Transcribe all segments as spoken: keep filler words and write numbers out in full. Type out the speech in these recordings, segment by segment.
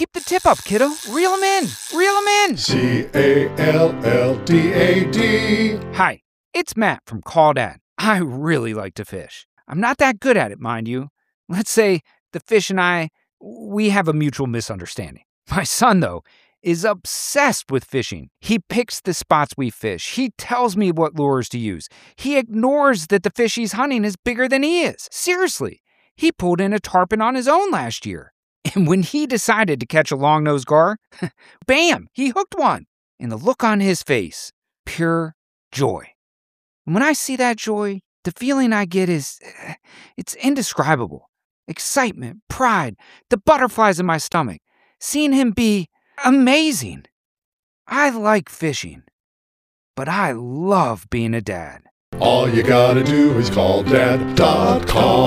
Keep the tip up, kiddo. Reel 'em in. Reel 'em in. C A L L D A D. Hi, it's Matt from Call Dad. I really like to fish. I'm not that good at it, mind you. Let's say the fish and I, we have a mutual misunderstanding. My son, though, is obsessed with fishing. He picks the spots we fish. He tells me what lures to use. He ignores that the fish he's hunting is bigger than he is. Seriously, he pulled in a tarpon on his own last year. And when he decided to catch a long-nosed gar, bam, he hooked one. And the look on his face, pure joy. And when I see that joy, the feeling I get is, it's indescribable. Excitement, pride, the butterflies in my stomach. Seeing him be amazing. I like fishing, but I love being a dad. All you gotta do is call dad dot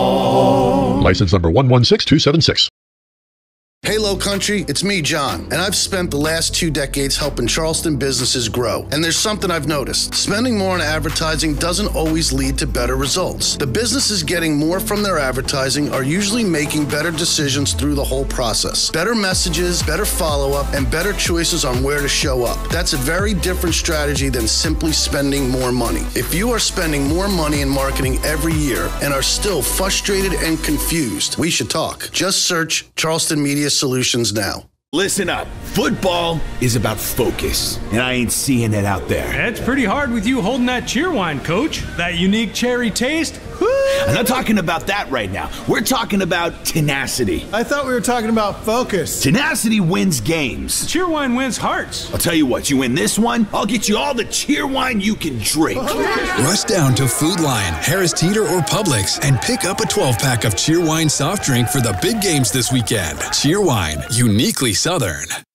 com. License number one one six two seven six. Hey, Low Country, it's me, John, and I've spent the last two decades helping Charleston businesses grow. And there's something I've noticed. Spending more on advertising doesn't always lead to better results. The businesses getting more from their advertising are usually making better decisions through the whole process. Better messages, better follow-up, and better choices on where to show up. That's a very different strategy than simply spending more money. If you are spending more money in marketing every year and are still frustrated and confused, we should talk. Just search Charleston Media Solutions now. Listen up. Football is about focus, and I ain't seeing it out there. That's pretty hard with you holding that cheer wine, Coach. That unique cherry taste. Woo! I'm not talking about that right now. We're talking about tenacity. I thought we were talking about focus. Tenacity wins games. Cheer wine wins hearts. I'll tell you what, you win this one, I'll get you all the cheer wine you can drink. Rush down to Food Lion, Harris Teeter, or Publix and pick up a twelve-pack of Cheer Wine soft drink for the big games this weekend. Cheer Wine, uniquely Southern.